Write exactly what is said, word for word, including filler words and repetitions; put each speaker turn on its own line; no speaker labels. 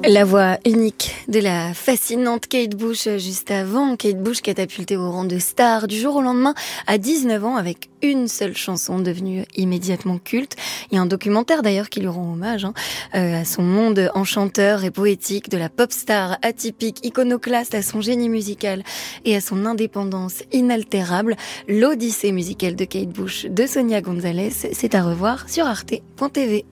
La voix unique de la fascinante Kate Bush juste avant. Kate Bush catapultée au rang de star du jour au lendemain à dix-neuf ans avec une seule chanson devenue immédiatement culte. Il y a un documentaire d'ailleurs qui lui rend hommage hein, euh, à son monde enchanteur et poétique, de la pop star atypique, iconoclaste à son génie musical et à son indépendance inaltérable. L'odyssée musicale de Kate Bush de Sonia Gonzalez, c'est à revoir sur arte point t v.